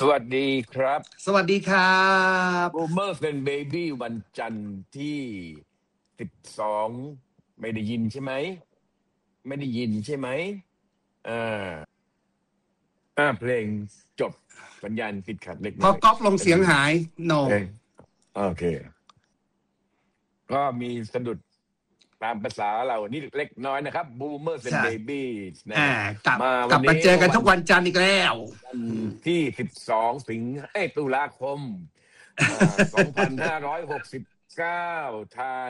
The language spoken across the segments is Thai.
สวัสดีครับสวัสดีครับบูมเมอร์เป็นเบบี้วันจันทร์ที่12ไม่ได้ยินใช่ไหมไม่ได้ยินใช่ไหมอ่าเพลงจบสัญญาณติดขัดเล็กพอน้อยก๊อปลงก็คือเสียงหาย no เอ้ยโอเคก็มีสะดุดตามภาษาเรานี่เล็กน้อยนะครับบูมเมอร์เป็นใช่เบบี้นะอ่าฮะกลับมากลับมาวันนี้เจอกันทุวันกวันจันทร์อีกแล้ววันที่12ตุลาคม2569ทาง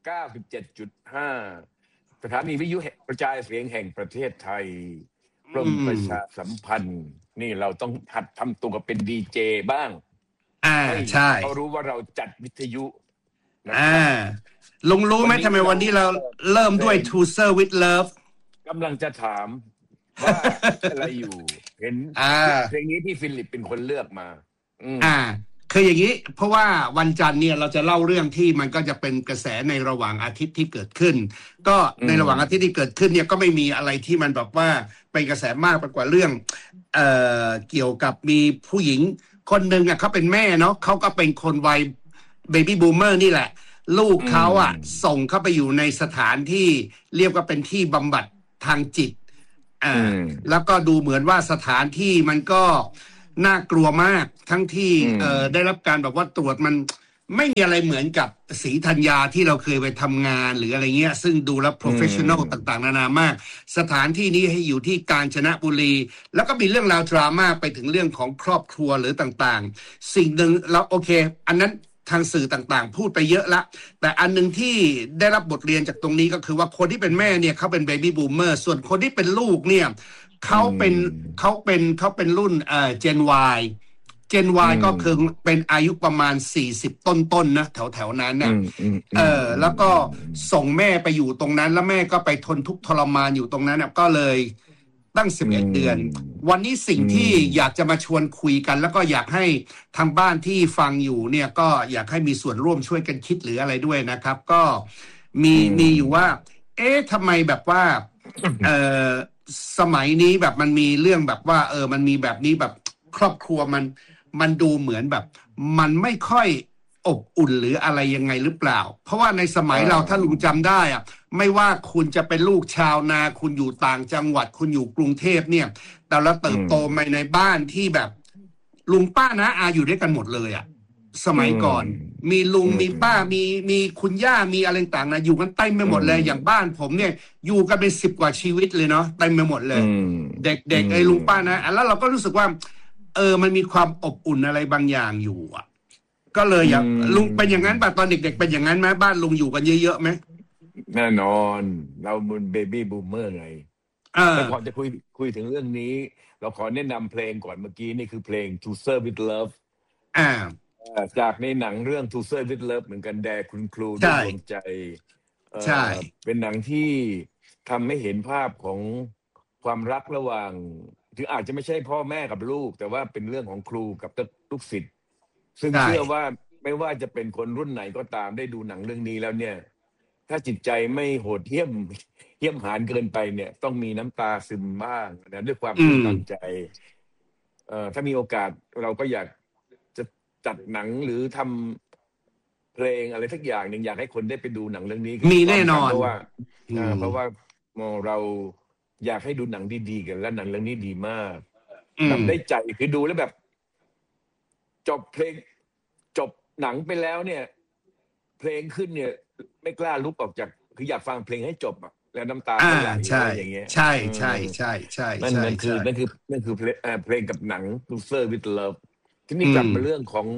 97.5สถานีวิทยุกระจายเสียงแห่งประเทศไทยกรมประชาสัมพันธ์นี่เราต้องหัดทำตัวเป็นดีเจบ้างให้ใช่เขารู้ว่าเราจัดวิทยุนะครับลุงรู้ไหมทำไมวันนี้เราเริ่มด้วย To Serve with Love กำลังจะถามว่าอะไรอยู่เห็นเพลงนี้พี่ฟิลิปเป็นคนเลือกมาคืออย่างนี้เพราะว่าวันจันทร์เนี่ยเราจะเล่าเรื่องที่มันก็จะเป็นกระแสในระหว่างอาทิตย์ที่เกิดขึ้นก็ในระหว่างอาทิตย์ที่เกิดขึ้นเนี่ยก็ไม่มีอะไรที่มันแบบว่าเป็นกระแสมากไปกว่าเรื่องเกี่ยวกับมีผู้หญิงคนหนึ่งเขาเป็นแม่เนาะเขาก็เป็นคนวัยเบบี้บูมเมอร์นี่แหละลูกเขาส่งเข้าไปอยู่ในสถานที่เรียกว่าเป็นที่บำบัดทางจิตแล้วก็ดูเหมือนว่าสถานที่มันก็น่ากลัวมากทั้งที่ได้รับการแบบว่าตรวจมันไม่มีอะไรเหมือนกับศรีธัญญาที่เราเคยไปทำงานหรืออะไรเงี้ยซึ่งดูแล้ว professional ต่างๆนานามากสถานที่นี้ให้อยู่ที่กาญจนบุรีแล้วก็มีเรื่องราวดราม่าไปถึงเรื่องของครอบครัวหรือต่างๆสิ่งหนึ่งเราโอเคอันนั้นทางสื่อต่างๆพูดไปเยอะละแต่อันนึงที่ได้รับบทเรียนจากตรงนี้ก็คือว่าคนที่เป็นแม่เนี่ยเขาเป็นเบบี้บูมเมอร์ส่วนคนที่เป็นลูกเนี่ยเขาเป็นรุ่นเจน Y เจน Y ก็คือเป็นอายุประมาณ40ต้นๆนะแถวๆนั้นนะแล้วก็ส่งแม่ไปอยู่ตรงนั้นแล้วแม่ก็ไปทนทุกข์ทรมานอยู่ตรงนั้นก็เลยตั้ง11 เดือนวันนี้สิ่งที่อยากจะมาชวนคุยกันแล้วก็อยากให้ทางบ้านที่ฟังอยู่เนี่ยก็อยากให้มีส่วนร่วมช่วยกันคิดหรืออะไรด้วยนะครับก็มีอยู่ว่าทำไมแบบว่าสมัยนี้แบบมันมีเรื่องแบบว่ามันมีแบบนี้แบบครอบครัวมันดูเหมือนแบบมันไม่ค่อยอบอุ่นหรืออะไรยังไงหรือเปล่าเพราะว่าในสมัยเราถ้าลุงจำได้ไม่ว่าคุณจะเป็นลูกชาวนาคุณอยู่ต่างจังหวัดคุณอยู่กรุงเทพเนี่ยแต่เราเติบโตมาในบ้านที่แบบลุงป้านะอาอยู่ด้วยกันหมดเลยสมัยก่อนมีลุงมีป้ามีคุณย่ามีอะไรต่างนะอยู่กันเต็มไปหมดเลยอย่างบ้านผมเนี่ยอยู่กันเป็น10 กว่าชีวิตเลยเนาะเต็มไปหมดเลยเด็กไอ้ลุงป้านะแล้วเราก็รู้สึกว่ามันมีความอบอุ่นอะไรบางอย่างอยู่ก็เลยอยากลุงเป็นอย่างนั้นป่ะตอนเด็กๆเป็นอย่างนั้นไหมบ้านลุงอยู่กันเยอะๆไหมแน่นอนเราเป็นเบบี้บูมเมอร์ไงแต่ก่อนจะคุยถึงเรื่องนี้เราขอแนะนำเพลงก่อนเมื่อกี้นี่คือเพลง To Serve with Love จากในหนังเรื่อง To Serve with Love เหมือนกันแด่คุณครูด้วยดวงใจใช่เป็นหนังที่ทำให้เห็นภาพของความรักระหว่างถึงอาจจะไม่ใช่พ่อแม่กับลูกแต่ว่าเป็นเรื่องของครูกับลูกศิษย์ซึ่งเชื่อว่าไม่ว่าจะเป็นคนรุ่นไหนก็ตามได้ดูหนังเรื่องนี้แล้วเนี่ยถ้าจิตใจไม่โหดเหี้ยมหาญเกินไปเนี่ยต้องมีน้ำตาซึมบ้างนะด้วยความตั้งใจถ้ามีโอกาสเราก็อยากจะจัดหนังหรือทำเพลงอะไรสักอย่างหนึ่งอยากให้คนได้ไปดูหนังเรื่องนี้มีแน่นอนเพราะว่าเราอยากให้ดูหนังดีๆกันและหนังเรื่องนี้ดีมากทำได้ใจคือดูแล้วแบบจบหนังไปแล้วเนี่ยเพลงขึ้นเนี่ยไม่กล้าลุกออกจากคืออยากฟังเพลงให้จบแล้วน้ำตาไหลอย่างเงี้ยใช่นั่นคือเพลงกับหนัง To Serve with Love ที่นี่กลับมาเรื่องของ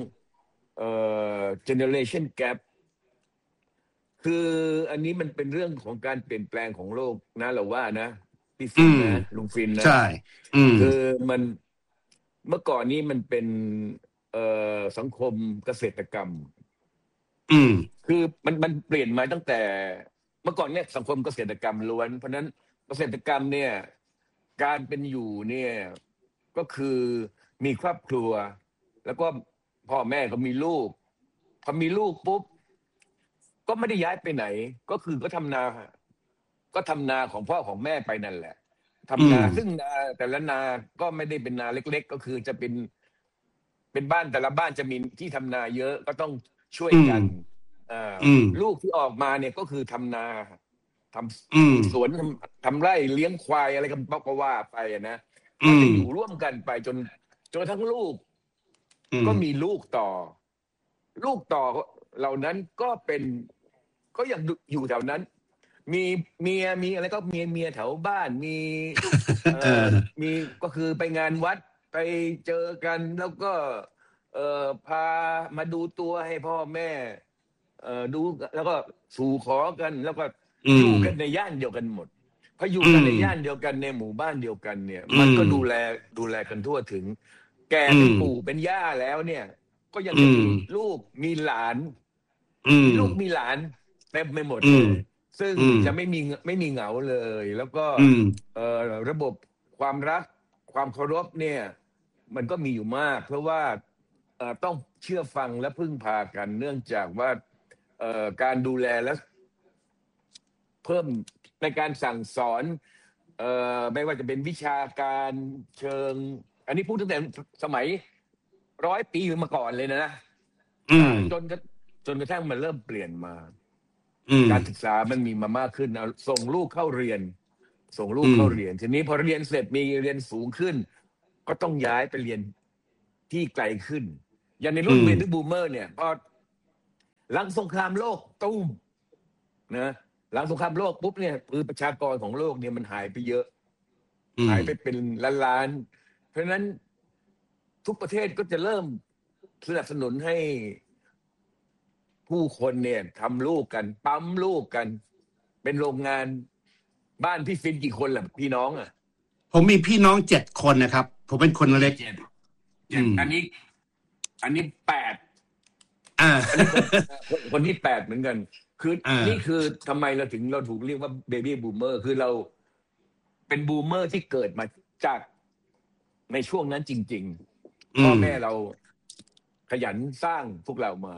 generation gap คืออันนี้มันเป็นเรื่องของการเปลี่ยนแปลงของโลกนะเราว่านะพี่ฟินนะลุงฟินนะใช่คือมันเมื่อก่อนนี้มันเป็นสังคมเกษตรกรรมคือมันเปลี่ยนมาตั้งแต่เมื่อก่อนเนี่ยสังคมเกษตรกรรมล้วนเพราะนั้นเกษตรกรรมเนี่ยการเป็นอยู่เนี่ยก็คือมีครอบครัวแล้วก็พ่อแม่ก็มีลูกพอมีลูกปุ๊บก็ไม่ได้ย้ายไปไหนก็คือก็ทำนาของพ่อของแม่ไปนั่นแหละทำนาซึ่งนาแต่ละนาก็ไม่ได้เป็นนาเล็กๆก็คือจะเป็นเป็นบ้านแต่ละบ้านจะมีที่ทำนาเยอะก็ต้องช่วยกันลูกที่ออกมาเนี่ยก็คือทำนาทำสวนทำไร่เลี้ยงควายอะไรก็ว่าไปนะก็จะอยู่ร่วมกันไปจนทั้งลูกก็มีลูกต่อเหล่านั้นก็ยังอยู่แถวนั้นมีเมียมีอะไรก็เมียแถวบ้านมีก็คือไปงานวัดไปเจอกันแล้วก็พามาดูตัวให้พ่อแม่ดูแล้วก็สู่ขอกันแล้วก็อยู่กันในย่านเดียวกันหมดพออยู่กันในย่านเดียวกันในหมู่บ้านเดียวกันเนี่ยมันก็ดูแลกันทั่วถึงแก่เป็นปู่เป็นย่าแล้วเนี่ยก็ยังมีลูกมีหลานลูกมีหลานเต็มไปหมดเลยซึ่งจะไม่มีเหงาเลยแล้วก็ระบบความรักความเคารพเนี่ยมันก็มีอยู่มากเพราะว่าต้องเชื่อฟังและพึ่งพากันเนื่องจากว่าการดูแลและเพิ่มในการสั่งสอนไม่ว่าจะเป็นวิชาการเชิงอันนี้พูดตั้งแต่สมัย100 ปีมาก่อนเลยนะจนกระทั่งมันเริ่มเปลี่ยนมาการศึกษามันมีมามากขึ้นส่งลูกเข้าเรียนทีนี้พอเรียนเสร็จมีเรียนสูงขึ้นก็ต้องย้ายไปเรียนที่ไกลขึ้นอย่างในรุ่นเบบี้บูมเมอร์เนี่ยพอหลังสงครามโลกตุ้มนะหลังสงครามโลกปุ๊บเนี่ยคือประชากรของโลกเนี่ยมันหายไปเยอะหายไปเป็นล้านๆเพราะฉะนั้นทุกประเทศก็จะเริ่มสนับสนุนให้ผู้คนเนี่ยทำลูกกันปั๊มลูกกันเป็นโรงงานบ้านพี่ฟินกี่คนล่ะพี่น้องอ่ะผมมีพี่น้อง7 คนนะครับผมเป็นคนเล็ก 7อันนี้8คนที่8เหมือนกันคือนี่คือทำไมเราถูกเรียกว่าเบบี้บูมเมอร์คือเราเป็นบูมเมอร์ที่เกิดมาจากในช่วงนั้นจริงๆพ่อแม่เราขยันสร้างพวกเรามา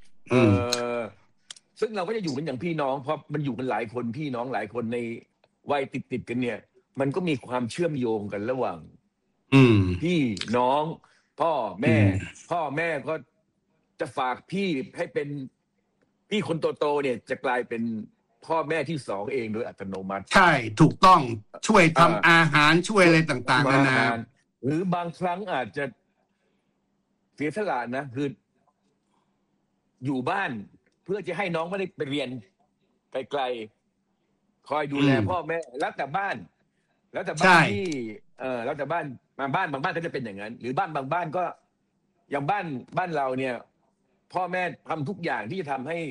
ซึ่งเราก็จะอยู่กันอย่างพี่น้องเพราะมันอยู่กันหลายคนพี่น้องหลายคนในวัยติดกันเนี่ยมันก็มีความเชื่อมโยงกันระหว่างพี่น้องพ่อแม่ก็จะฝากพี่ให้เป็นพี่คนโตๆเนี่ยจะกลายเป็นพ่อแม่ที่2เองโดยอัตโนมัติใช่ถูกต้องช่วยทำอาหารช่วยอะไรต่างๆนานาหรือบางครั้งอาจจะเสียสละนะคืออยู่บ้านเพื่อจะให้น้องไม่ได้ไปเรียนไกลๆคอยดูแลพ่อแม่แล้วแต่บ้านที่แล้วแต่บ้านบางบ้านก็จะเป็นอย่างนั้นหรือบ้านบางบ้านก็อย่างบ้านเราเนี่ยพ่อแม่ทำทุกอย่างที่จะทำให้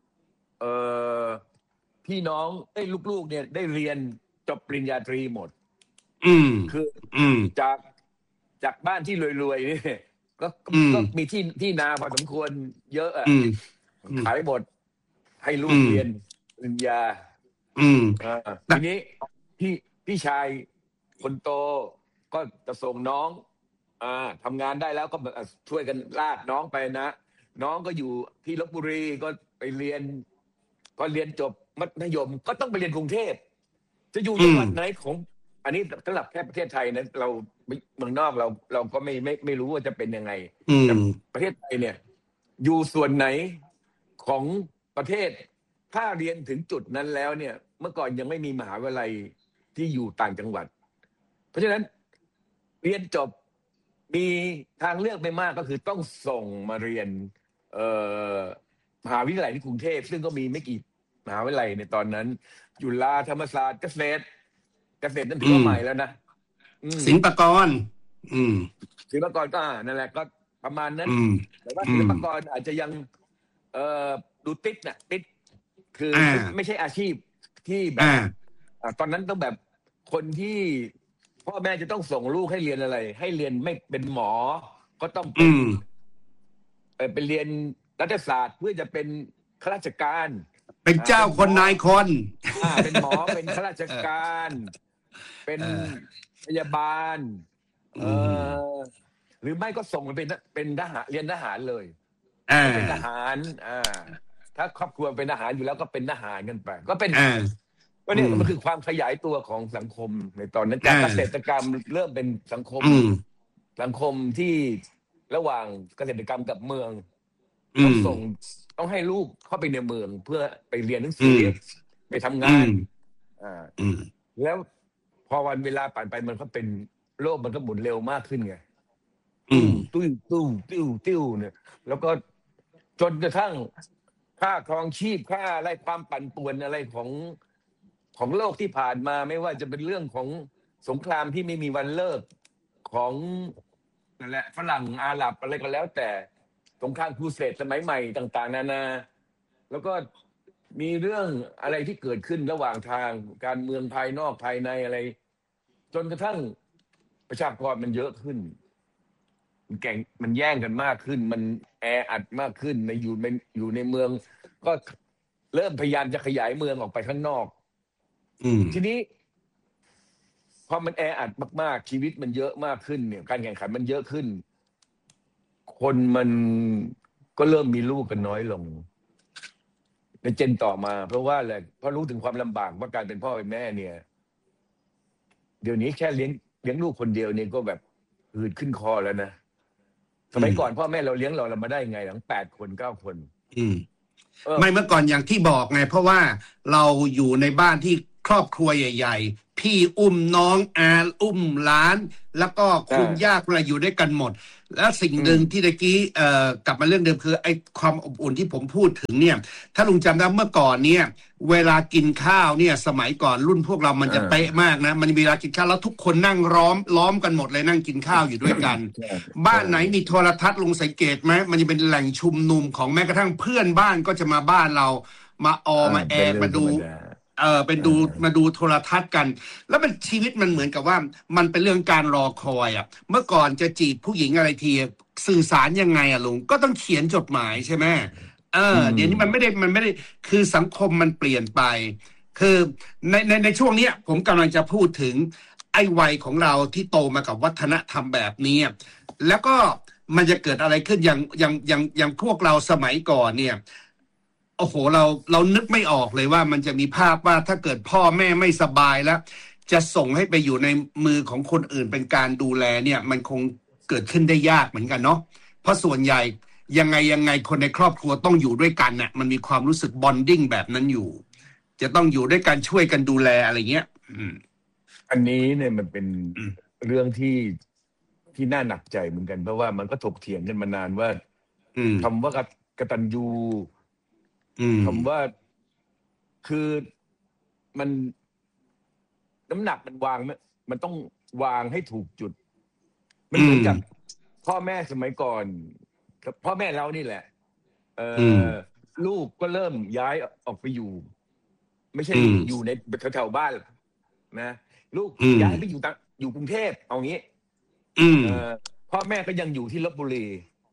พี่น้องลูกๆเนี่ยได้เรียนจบปริญญาตรีหมดคือจากบ้านที่รวยๆนี่ก็มีที่นาพอสมควรเยอะขายหมดให้ลูกเรียนปริญญาทีนี้พี่ชายคนโตก็จะส่งน้องทำงานได้แล้วก็ช่วยกันลากน้องไปนะน้องก็อยู่ที่ลพบุรีก็ไปเรียนพอเรียนจบมัธยมก็ต้องไปเรียนกรุงเทพจะอยู่จังหวัดไหนของอันนี้สำหรับแค่ประเทศไทยนะเราเมืองนอกเราก็ไม่รู้ว่าจะเป็นยังไงแต่ประเทศไทยเนี่ยอยู่ส่วนไหนของประเทศถ้าเรียนถึงจุดนั้นแล้วเนี่ยเมื่อก่อนยังไม่มีมหาวิทยาลัยที่อยู่ต่างจังหวัดเพราะฉะนั้นเรียนจบมีทางเลือกไม่มากก็คือต้องส่งมาเรียนมหาวิทยาลัยที่กรุงเทพซึ่งก็มีไม่กี่มหาวิทยาลัยในตอนนั้นจุฬาธรรมศาสตร์เกษตรนั่นถือว่าใหม่แล้วนะศิลปากรก็นั่นแหละก็ประมาณนั้นแต่ว่าศิลปากรอาจจะยังดูติดคือไม่ใช่อาชีพที่แบบตอนนั้นต้องแบบคนที่พ่อแม่จะต้องส่งลูกให้เรียนอะไรให้เรียนไม่เป็นหมอก็ต้องไปเรียนรัฐศาสตร์เพื่อจะเป็นข้าราชการเป็นเจ้าคนนายคนเป็นหมอเป็นข้าราชการเป็นพยาบาลหรือไม่ก็ส่งเป็นทหารเรียนทหารเลยเป็นทหารถ้าครอบครัวเป็นทหารอยู่แล้วก็เป็นทหารกันไปก็เป็นก็เนี่ยมันคือความขยายตัวของสังคมในตอนนั้นจากเกษตรกรรมเริ่มเป็นสังคมที่ระหว่างเกษตรกรรมกับเมืองอืต้องมส่งต้องให้ลูกเข้าไปในเมืองเพื่อไปเรียนหนังอืสือมไปทำอืงานมอ่าอืมแล้วพอวันเวลาผ่านไปมันก็เป็นโลกมันก็หมุนเร็วมากขึ้นไงอืติ้วมติ้วเนี่ย แล้วก็จนกระทั่งค่าครองชีพค่าอะไรความปั่นป่วนอะไรของโลกที่ผ่านมา ไม่ว่าจะเป็นเรื่องของสงครามที่ไม่มีวันเลิกของนั่นแหละฝรั่งอาหรับอะไรก็แล้ว แต่สงครามครูเสดสมัยใหม่ต่าง ๆ นานา แล้วก็มีเรื่องอะไรที่เกิดขึ้นระหว่างทางการเมืองภายนอกภายในอะไร จนกระทั่งประชากรมันเยอะขึ้น มันแย่งกันมากขึ้น มันแออัดมากขึ้นอยู่ในเมือง ก็เริ่มพยายามจะขยายเมืองออกไปข้างนอกอืมทีนี้พอมันแออัดมากๆชีวิตมันเยอะมากขึ้นเนี่ย การแข่งขันมันเยอะขึ้น คนมันก็เริ่มมีลูกกันน้อยลงในเจนต่อมา เพราะว่าอะไรเพราะรู้ถึงความลำบากว่าการเป็นพ่อเป็นแม่เนี่ย เดี๋ยวนี้แค่เลี้ยงลูกคนเดียวเนี่ยก็แบบหืดขึ้นคอแล้วนะสมัยก่อนพ่อแม่เราเลี้ยงเรามาได้ไงหลัง8 คน9 คนอืมเออไม่เมื่อก่อนอย่างที่บอกไง เพราะว่าเราอยู่ในบ้านที่ครอบครัวใหญ่ ๆ พี่อุ้มน้องอาอุ้มหลาน แล้วก็คุณย่าคุณอะไรอยู่ด้วยกันหมด แล้วสิ่งหนึ่งที่ตะกี้กลับมาเรื่องเดิมคือไอ้ความอบอุ่นที่ผมพูดถึงเนี่ย ถ้าลุงจำได้เมื่อก่อนเนี่ย เวลากินข้าวเนี่ย สมัยก่อนรุ่นพวกเรามันจะเป๊ะมากนะ มันมีเวลากินข้าวแล้วทุกคนนั่งล้อมกันหมดเลยนั่งกินข้าวอยู่ด้วยกัน บ้านไหนมีโทรทัศน์ลุงสังเกตไหมมันจะเป็นแหล่งชุมนุมของแม้กระทั่งเพื่อนบ้านก็จะมาบ้านเรามามาแอเป็นเรื่มาองธรดูรมดาเป็นดูมาดูโทรทัศน์กัน แล้วมันชีวิตมันเหมือนกับว่ามันเป็นเรื่องการรอคอยอ่ะเมื่อก่อนจะจีบผู้หญิงอะไรทีสื่อสารยังไงอ่ะลุงก็ต้องเขียนจดหมายใช่ไหมเดี๋ยวนี้มันไม่ได้คือสังคมมันเปลี่ยนไป คือในช่วงเนี้ยผมกำลังจะพูดถึงไอ้วัยของเราที่โตมากับวัฒนธรรมแบบนี้แล้วก็มันจะเกิดอะไรขึ้นอย่างพวกเราสมัยก่อนเนี่ยโอ้โหเรานึกไม่ออกเลยว่ามันจะมีภาพว่าถ้าเกิดพ่อแม่ไม่สบายแล้ว จะส่งให้ไปอยู่ในมือของคนอื่นเป็นการดูแลเนี่ย มันคงเกิดขึ้นได้ยากเหมือนกันเนาะเพราะส่วนใหญ่ยังไงคนในครอบครัวต้องอยู่ด้วยกันน่ะมันมีความรู้สึกบอนดิ้งแบบนั้นอยู่ จะต้องอยู่ด้วยกันช่วยกันดูแลอะไรเงี้ยอันนี้เนี่ยมันเป็นเรื่องที่น่าหนักใจเหมือนกัน เพราะว่ามันก็ถกเถียงกันมานานว่าคำว่ากตัญญูคำว่าคือมันน้ำหนักมันวางมันต้องวางให้ถูกจุด มันเหมือนกับพ่อแม่สมัยก่อนพ่อแม่เรานี่แหละลูกก็เริ่มย้ายออกไปอยู่ ไม่ใช่อยู่ในแถวๆบ้านนะลูกย้ายไปอยู่กรุงเทพเอางี้พ่อแม่ก็ยังอยู่ที่ลพบุรี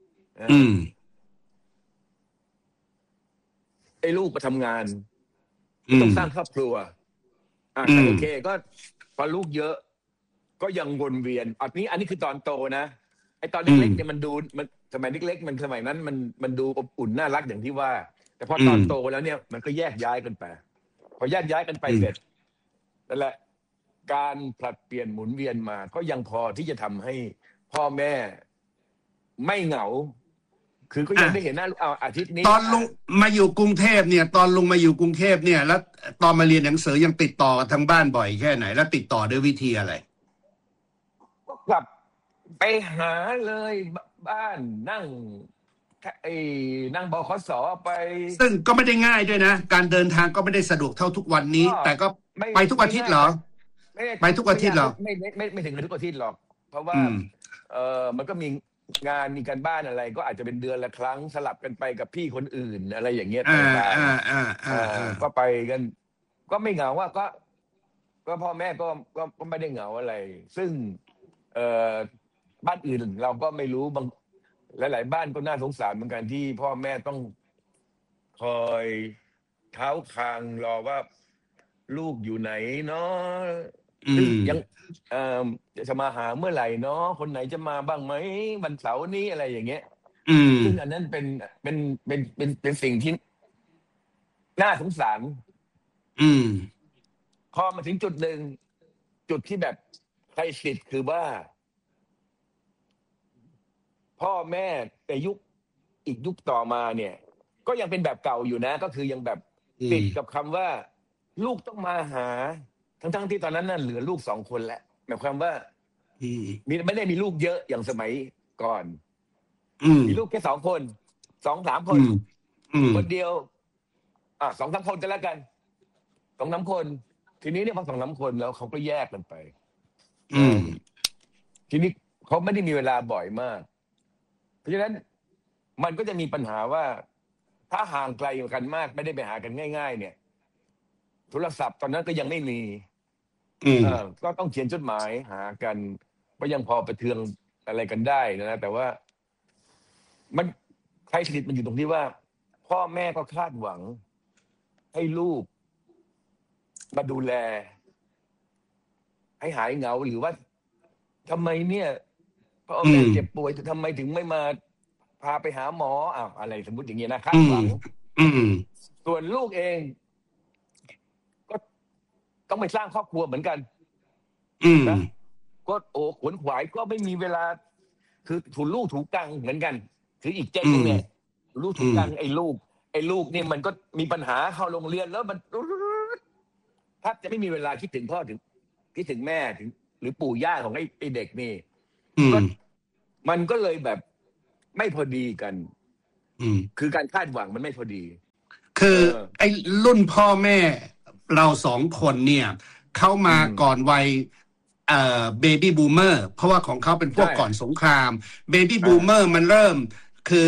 ไอ้ลูกไปทำงานต้องสร้างครอบครัวโอเคก็พอลูกเยอะก็ยังวนเวียนอันนี้คือตอนโตนะไอ้ตอนเล็กๆเนี่ยมันดูมันสมัยเล็กๆมันสมัยนั้นมันดูอบอุ่นน่ารักอย่างที่ว่า แต่พอตอนโตแล้วเนี่ยมันก็แยกย้ายกันไปพอแยกย้ายกันไปเสร็จนั่นแหละการผลัดเปลี่ยนหมุนเวียนมาก็ยังพอที่จะทำให้พ่อแม่ไม่เหงาคือก็ยังได้เห็นหน้าอาทิตย์นี้ตอนลุงมาอยู่กรุงเทพเนี่ยตอนลุงมาอยู่กรุงเทพเนี่ยแล้วตอนมาเรียนหนังสือยังติดต่อกับทางบ้านบ่อยแค่ไหนแล้วติดต่อด้วยวิธีอะไรก็กลับไปหาเลยบ้านนั่งบขสไปซึ่งก็ไม่ได้ง่ายด้วยนะการเดินทางก็ไม่ได้สะดวกเท่าทุกวันนี้แต่ก็ไปทุกอาทิตย์เหรอไปทุกอาทิตย์เหรอไม่ถึงทุกอาทิตย์หรอกเพราะว่ามันก็มีงานมีการบ้านอะไรก็อาจจะเป็นเดือนละครั้งสลับกันไปกับพี่คนอื่นอะไรอย่างเงี้ยต่างๆก็ไปกันก็ไม่เหงาว่าก็พ่อแม่ก็ไม่ได้เหงาอะไร ซึ่งบ้านอื่นเราก็ไม่รู้บางหลายๆบ้านก็น่าสงสารเหมือนกันที่พ่อแม่ต้องคอยเท้าคางรอว่าลูกอยู่ไหนเนาะยังจะมาหาเมื่อไหร่เนาะคนไหนจะมาบ้างไหมวันเสาร์นี้อะไรอย่างเงี้ยซึ่งอันนั้นเป็นสิ่งที่น่าสงสารพอมาถึงจุดหนึ่งจุดที่แบบใครสิทธิ์คือว่าพ่อแม่ในอีกยุคต่อมาเนี่ย ก็ยังเป็นแบบเก่าอยู่นะ ก็คือยังแบบติดกับคำว่า ลูกต้องมาหา ทั้งที่ตอนนั้นน่ะเหลือลูก2 คนแล้วหมายความว่าไม่ได้มีลูกเยอะอย่างสมัยก่อนมีลูกแค่2 คน2-3 คนคนเดียว2-3 คนจะแล้วกัน2-3 คนทีนี้เนี่ยพอ2-3 คนแล้วเขาก็แยกกันไปทีนี้เขาไม่ได้มีเวลาบ่อยมากเพราะฉะนั้นมันก็จะมีปัญหาว่าถ้าห่างไกลกันมากไม่ได้ไปหากันง่ายๆเนี่ยโทรศัพท์ตอนนั้นก็ยังไม่มีก็ต้องเขียนจดหมายหากันก็ยังพอประเทืองอะไรกันได้นะแต่ว่ามันใครสนิทมันอยู่ตรงที่ว่าพ่อแม่ก็คาดหวังให้ลูกมาดูแลให้หายเหงาหรือว่าทำไมเนี่ยพ่อแม่เจ็บป่วยทำไมถึงไม่มาพาไปหาหมออะไรสมมติอย่างเงี้ยนะคาดหวังส่วนลูกเองก็ต้องไปสร้างครอบครัวเหมือนกันนะก็ขวนขวายก็ไม่มีเวลาคือถูลูกถูกังเหมือนกันคืออีกเจนนึงเนี่ยลูกถูกังไอ้ลูกนี่มันก็มีปัญหาเข้าโรงเรียนแล้วมันถ้าจะไม่มีเวลาคิดถึงพ่อคิดถึงแม่ถึงหรือปู่ย่าของไอ้เด็กนี่ก็มันก็เลยแบบไม่พอดีกันคือการคาดหวังมันไม่พอดีคือไอ้รุ่นพ่อแม่เรา2 คนเนี่ยเข้ามาก่อนวัยเบบี้บูมเมอร์เพราะว่าของเขาเป็นพวกก่อนสงครามเบบี้บูมเมอร์มันเริ่มคือ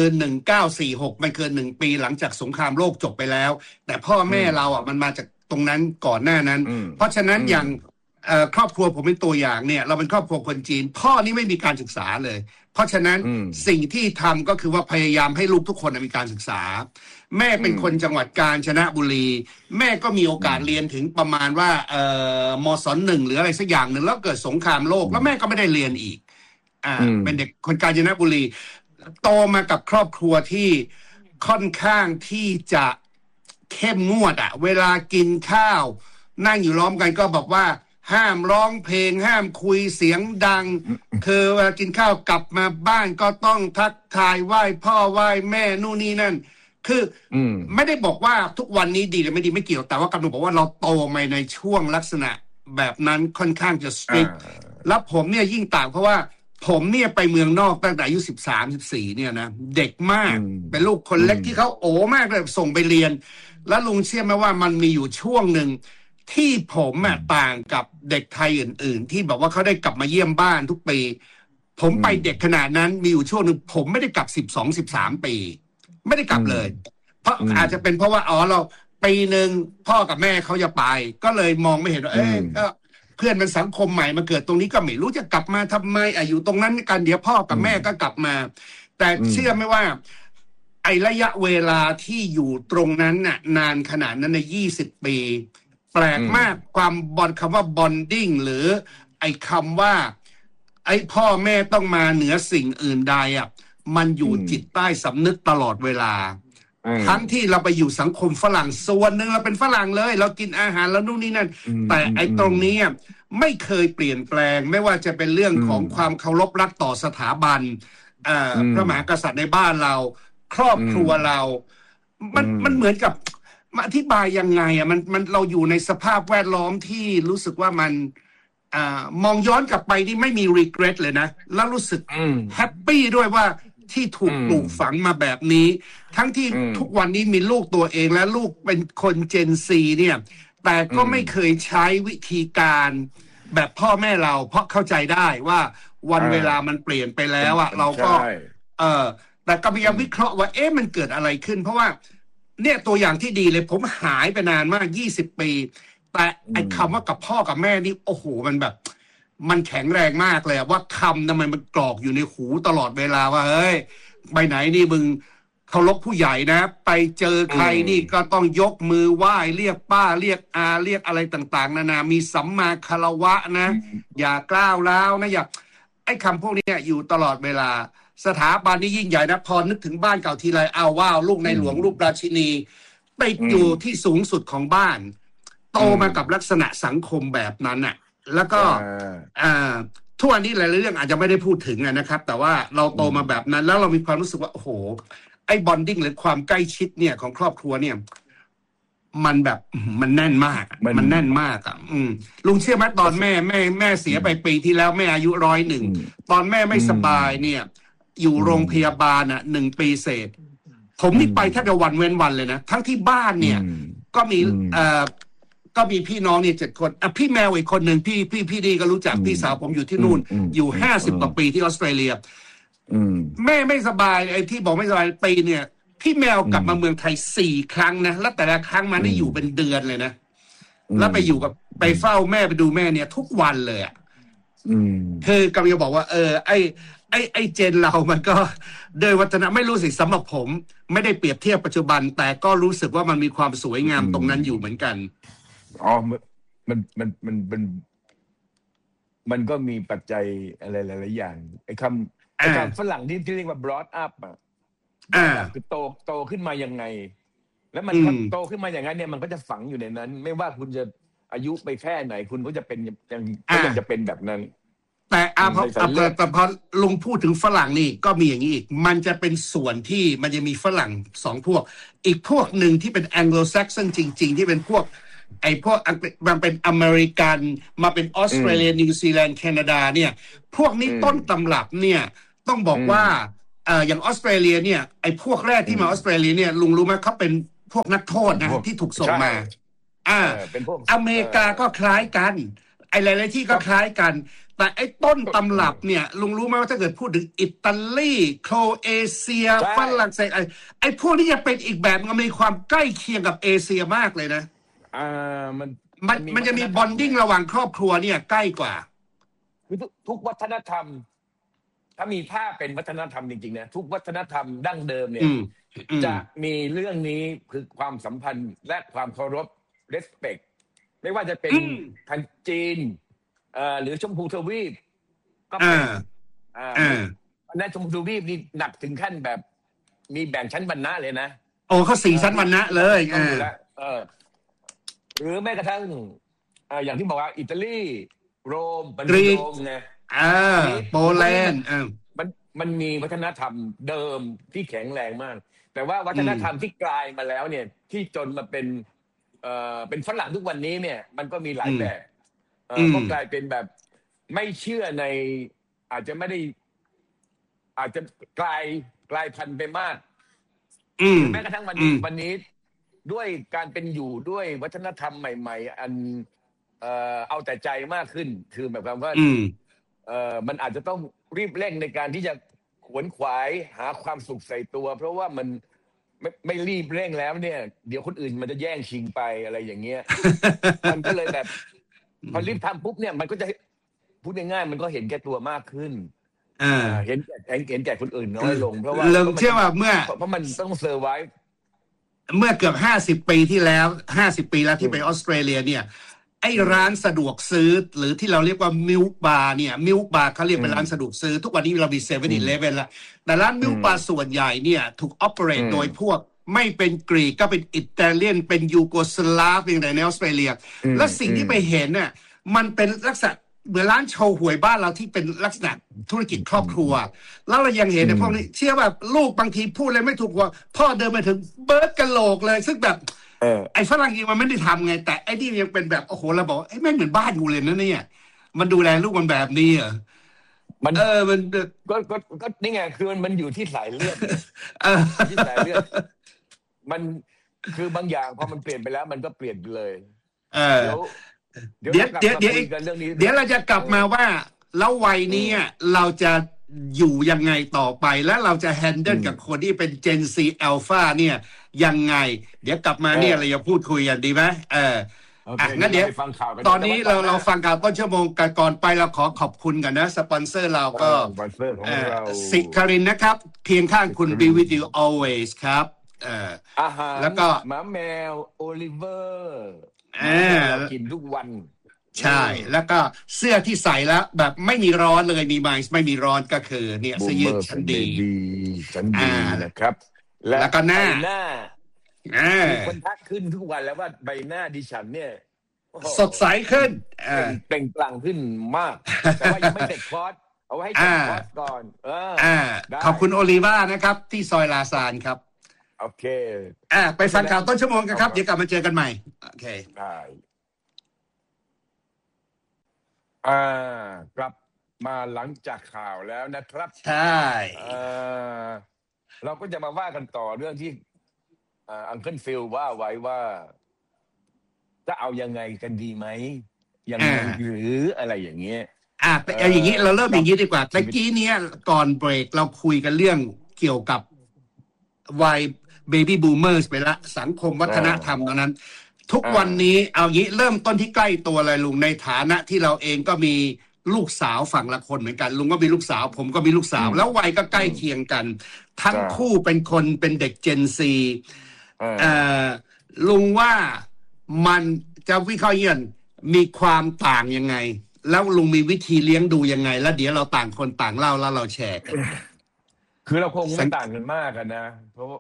1946มันเกิน1 ปีหลังจากสงครามโลกจบไปแล้วแต่พ่อแม่เรามันมาจากตรงนั้นก่อนหน้านั้นเพราะฉะนั้นอย่างครอบครัวผมเป็นตัวอย่างเนี่ยเราเป็นครอบครัวคนจีนพ่อนี่ไม่มีการศึกษาเลยเพราะฉะนั้นสิ่งที่ทำก็คือว่าพยายามให้ลูกทุกคนมีการศึกษาแม่เป็นคนจังหวัดกาญจนบุรีแม่ก็มีโอกาสเรียนถึงประมาณว่ามศ.1 หรืออะไรสักอย่างหนึ่งแล้วเกิดสงครามโลกแล้วแม่ก็ไม่ได้เรียนอีกเป็นเด็กคนกาญจนบุรีโตมากับครอบครัวที่ค่อนข้างที่จะเข้มงวดเวลากินข้าวนั่งอยู่ล้อมกันก็บอกว่าห้ามร้องเพลงห้ามคุยเสียงดังคือเวลากินข้าวกลับมาบ้านก็ต้องทักทายไหว้พ่อไหว้แม่นู่นนี่นั่นคือไม่ได้บอกว่าทุกวันนี้ดีหรือไม่ดีไม่เกี่ยวแต่ว่ากำลังบอกว่าเราโตมาในช่วงลักษณะแบบนั้นค่อนข้างจะสตริกแล้วผมเนี่ยยิ่งต่างเพราะว่าผมเนี่ยไปเมืองนอกตั้งแต่อายุ13-14เนี่ยนะเด็กมากเป็นลูกคนเล็กที่เขาโอ้มากเลยส่งไปเรียนแล้วลุงเชื่อไหมว่ามันมีอยู่ช่วงหนึ่งที่ผมต่างกับเด็กไทยอื่นๆที่บอกว่าเขาได้กลับมาเยี่ยมบ้านทุกปีผมไปเด็กขนาดนั้นมีอยู่ช่วงหนึ่งผมไม่ได้กลับ12-13 ปีไม่ได้กลับเลยเพราะอาจจะเป็นเพราะว่าเราปีนึงพ่อกับแม่เขาจะไปก็เลยมองไม่เห็นว่าก็เพื่อนมันสังคมใหม่มาเกิดตรงนี้ก็ไม่รู้จะกลับมาทำไมอยู่ตรงนั้นกันเดี๋ยวพ่อกับแม่ก็กลับมาแต่เชื่อไหมว่าไอ้ระยะเวลาที่อยู่ตรงนั้นน่ะนานขนาดนั้นใน20 ปีแปลกมากความคำว่าบอนดิ้งหรือไอ้คำว่าไอ้พ่อแม่ต้องมาเหนือสิ่งอื่นใดมันอยู่จิตใต้สำนึกตลอดเวลาทั้งที่เราไปอยู่สังคมฝรั่งส่วนหนึ่งเราเป็นฝรั่งเลยเรากินอาหารแล้วนู่นนี่นั่นแต่ไอ้ตรงนี้ไม่เคยเปลี่ยนแปลงไม่ว่าจะเป็นเรื่องของความเคารพรักต่อสถาบันพระมหากษัตริย์ในบ้านเราครอบครัวเรามันเหมือนกับมาอธิบายยังไงมันเราอยู่ในสภาพแวดล้อมที่รู้สึกว่ามันมองย้อนกลับไปที่ไม่มี regret เลยนะแล้วรู้สึกแฮปปี้ด้วยว่าที่ถูกปลูกฝังมาแบบนี้ทั้งที่ทุกวันนี้มีลูกตัวเองและลูกเป็นคนเจนซีเนี่ยแต่ก็ไม่เคยใช้วิธีการแบบพ่อแม่เราเพราะเข้าใจได้ว่าวันเวลามันเปลี่ยนไปแล้วเราก็แต่ก็พยายามวิเคราะห์ว่ามันเกิดอะไรขึ้นเพราะว่าเนี่ยตัวอย่างที่ดีเลยผมหายไปนานมาก20 ปีแต่ไอ้คำว่ากับพ่อกับแม่นี่โอ้โหมันแบบมันแข็งแรงมากเลยว่าคำทำไมมันกรอกอยู่ในหูตลอดเวลาว่าเฮ้ยไปไหนนี่มึงเคารพผู้ใหญ่นะไปเจอใครนี่ก็ต้องยกมือไหว้เรียกป้าเรียกอาเรียกอะไรต่างๆนานามีสัมมาคารวะนะอย่ากล้าวร้าวนะอย่าไอ้คำพวกนี้อยู่ตลอดเวลาสถาบันนี่ยิ่งใหญ่นะพอนึกถึงบ้านเก่าทีไรว้าวลูกในหลวงลูกราชินีติดอยู่ที่สูงสุดของบ้านโตมากับลักษณะสังคมแบบนั้นแล้วก็ทุกวันนี้หลายๆเรื่องอาจจะไม่ได้พูดถึงนะครับแต่ว่าเราโตมาแบบนั้นแล้วเรามีความรู้สึกว่าโอ้โหไอ้บอนดิ้งหรือความใกล้ชิดเนี่ยของครอบครัวเนี่ยมันแบบมันแน่นมากมันแน่นมากลุงเชื่อไหมตอนแม่เสียไปปีที่แล้วแม่อายุ101ตอนแม่ไม่สบายเนี่ยอยู่โรงพยาบาล1 ปีเศษผมนี่ไปแทบจะวันเว้นวันเลยนะทั้งที่บ้านเนี่ยก็มีพี่น้องเนี่ย7 คนพี่แมวอีกคนหนึ่งพี่ดีก็รู้จักพี่สาวผมอยู่ที่นู่นอยู่50 กว่าปีที่ออสเตรเลียแม่ไม่สบายไอ้ที่บอกไม่สบายปีเนี่ยพี่แมวกลับมาเมืองไทย4 ครั้งนะแล้วแต่ละครั้งมันได้อยู่เป็นเดือนเลยนะแล้วไปอยู่กับไปเฝ้าแม่ไปดูแม่เนี่ยทุกวันเลยคือกำลังจะบอกว่าไอ้เจนเรามันก็โดยวัฒนะไม่รู้สิสำหรับผมไม่ได้เปรียบเทียบปัจจุบันแต่ก็รู้สึกว่ามันมีความสวยงามตรงนั้นอยู่เหมือนกันอ๋อมันก็มีปัจจัยอะไรหลายๆอย่างไอ้คำฝรั่งที่เรียกว่า brought up คือโตขึ้นมายังไงแล้วมันโตขึ้นมาอย่างนั้นเนี่ยมันก็จะฝังอยู่ในนั้นไม่ว่าคุณจะอายุไปแค่ไหนคุณก็จะเป็นยังจะเป็นแบบนั้นแต่พอลุงพูดถึงฝรั่งนี่ก็มีอย่างนี้อีกมันจะเป็นส่วนที่มันจะมีฝรั่ง2 พวกอีกพวกหนึ่งที่เป็น Anglo-Saxon จริงๆที่เป็นพวกอังกฤษมันเป็นอเมริกันมาเป็นออสเตรเลียนิวซีแลนด์แคนาดาเนี่ยพวกนี้ต้นตำรับเนี่ยต้องบอกว่าอย่างออสเตรเลียเนี่ยไอ้พวกแรกที่มาออสเตรเลียเนี่ยลุงรู้ไหมเขาเป็นพวกนักโทษนะที่ถูกส่งมาอเมริกาก็คล้ายกันไอ้หลายๆที่ก็คล้ายกันแต่ไอ้ต้นตำรับเนี่ยลุงรู้ไหมว่าถ้าเกิดพูดถึงอิตาลีโครเอเชียฝรั่งเศสไอ้พวกนี้จะเป็นอีกแบบมันมีความใกล้เคียงกับเอเชียมากเลยนะมันจะมีบอนดิ้งระหว่างครอบครัวเนี่ยใกล้กว่าคือทุกวัฒนธรรมถ้ามีถ้าเป็นวัฒนธรรมจริงๆนะทุกวัฒนธรรมดั้งเดิมเนี่ยจะมีเรื่องนี้คือความสัมพันธ์และความเคารพ respect ไม่ว่าจะเป็นทางจีนหรือชมพูทวีปก็เป็นในชมพูทวีปนี่หนักถึงขั้นแบบมีแบ่งชั้นวรรณะเลยนะโอ้เขา4 ชั้นวรรณะเลยหรือแม้กระทั่งอย่างที่บอกว่าอิตาลีโรมกรีกไงโปแลนด์มันมีวัฒนธรรมเดิมที่แข็งแรงมากแต่ว่าวัฒนธรรมที่กลายมาแล้วเนี่ยที่จนมาเป็นฝรั่งทุกวันนี้เนี่ยมันก็มีหลายแบบก็กลายเป็นแบบไม่เชื่อในอาจจะไม่ได้อาจจะกลายพันธุ์ไปมากแม้กระทั่งวันนี้ด้วยการเป็นอยู่ด้วยวัฒนธรรมใหม่ๆอันเอาแต่ใจมากขึ้นคือแบบว่ามันอาจจะต้องรีบเร่งในการที่จะขวนขวายหาความสุขใส่ตัวเพราะว่ามันไม่รีบเร่งแล้วเนี่ยเดี๋ยวคนอื่นมันจะแย่งชิงไปอะไรอย่างเงี้ย มันก็เลยแบบพอรีบทำปุ๊บเนี่ยมันก็จะพูดง่ายๆมันก็เห็นแก่ตัวมากขึ้นเห็นแก่คนอื่นน้อยลงเพราะว่าเราเชื่อว่าเพราะมันต้องเซอร์ไวฟ์เมื่อเกือบ50 ปีที่แล้ว50 ปีแล้วที่ไปออสเตรเลียเนี่ยไอ้ร้านสะดวกซื้อหรือที่เราเรียกว่ามิลค์บาร์เนี่ยมิลค์บาร์เขาเรียกเป็นร้านสะดวกซื้อทุกวันนี้เรามี7-11แล้วแต่ร้านมิลค์บาร์ส่วนใหญ่เนี่ยถูกออเปเรตโดยพวกไม่เป็นกรีกก็เป็นอิตาเลียนเป็นยูโกสลาฟอย่างไรในออสเตรเลียและสิ่งที่ไปเห็นเนี่ยมันเป็นลักษณะเหมือนร้านโชว์หวยบ้านเราที่เป็นลักษณะธุรกิจครอบครัวแล้วเรายังเห็นในพวกนี้เชื่อว่าลูกบางทีพูดอะไรไม่ถูกว่าพ่อเดินมาถึงเบิร์ดกะโหลกเลยซึ่งแบบไอ้ฝรั่งมันไม่ได้ทำไงแต่ไอ้นี่ยังเป็นแบบโอ้โหเราบอกไอ้แม่งเหมือนบ้านกูเลยนะเนี่ยมันดูแลลูกมันแบบนี้อ่ะมันก็นี่ไงคือมันอยู่ที่สายเลือดที่สายเลือดมันคือบางอย่างพอมันเปลี่ยนไปแล้วมันก็เปลี่ยนไปเลยเดี๋ยวเราจะกลับมาว่าแล้ววัยนี้เราจะอยู่ยังไงต่อไปแล้วเราจะแฮนเดิลกับคนที่เป็น Gen Z Alpha เนี่ยยังไงเดี๋ยวกลับมาเนี่ยเราจะพูดคุยกันดีไหมงั้นเดี๋ยวตอนนี้เราฟังข่าวต้นชั่วโมงก่อนไปเราขอบคุณกันนะสปอนเซอร์เราก็สิคารินนะครับเคียงข้างคุณ Be with you always ครับอาหารแล้วก็หมาแมวโอลิเวอร์กินทุกวันใช่แล้วก็เสื้อที่ใส่แล้วแบบไม่มีร้อนเลยมีไมซ์ไม่มีร้อนก็คือเนี่ยเสื้อยืดชั้นดีนะครับแล้วก็หน้ามีคนทักขึ้นทุกวันแล้วว่าใบหน้าดิฉันเนี่ยสดใสขึ้นเปล่งปลั่งขึ้นมาก แต่ว่ายังไม่เสร็จคอร์สเอาไว้ให้เสร็จคอร์สก่อนขอบคุณโอลิว่านะครับที่ซอยลาซานครับโอเคไปฟังข่าวต้นชั่วโมงกันครับเดี๋ยวกลับมาเจอกันใหม่โอเคได้กลับมาหลังจากข่าวแล้วนะครับใช่เราก็จะมาว่ากันต่อเรื่องที่อังเคิลฟิลว่าไว้ว่าจะเอายังไงกันดีไหมยังไงหรืออะไรอย่างเงี้ยเอาอย่างนี้เราเริ่มอย่างนี้ดีกว่าตะกี้เนี้ยก่อนเบรกเราคุยกันเรื่องเกี่ยวกับวัยเบบี้บูมเมอร์ไปละสังคมวัฒนธรรมตรงนั้นทุกวันนี้เอางี้เริ่มต้นที่ใกล้ตัวเลยลุงในฐานะที่เราเองก็มีลูกสาวฝั่งละคนเหมือนกันลุงก็มีลูกสาวผมก็มีลูกสาวแล้ววัยก็ใกล้เคียงกันทั้งคู่เป็นคนเป็นเด็กเจนซีลุงว่ามันจะวิเคราะห์ยันมีความต่างยังไงแล้วลุงมีวิธีเลี้ยงดูยังไงแล้วเดี๋ยวเราต่างคนต่างเล่าแล้วเราแชร์กันคือเราคงไม่ต่างกันมากกันนะเพราะ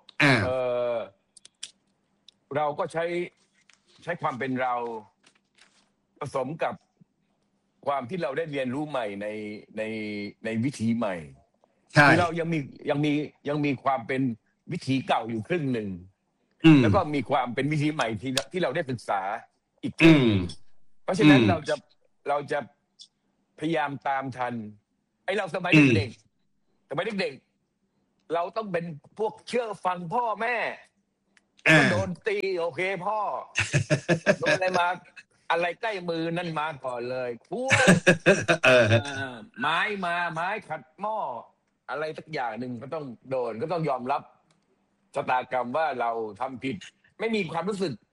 เราก็ใช้ความเป็นเราผสมกับความที่เราได้เรียนรู้ใหม่ในวิธีใหม่คือเรายังมีความเป็นวิธีเก่าอยู่ครึ่งหนึ่งแล้วก็มีความเป็นวิธีใหม่ที่เราได้ศึกษาอีกครึ่งเพราะฉะนั้นเราจะพยายามตามทันไอ้เราสมัยเด็กเราต้องเป็นพวกเชื่อฟังพ่อแม่โดนตีโอเคพ่อโดนอะไรมาอะไรใกล้มือนั่นมาก่อนเลยพวกไม้ขัดหม้ออะไรสักอย่างหนึ่งก็ต้องโดนก็ต้องยอมรับชะตากรรมว่าเราทำผิดไม่มีความรู้สึก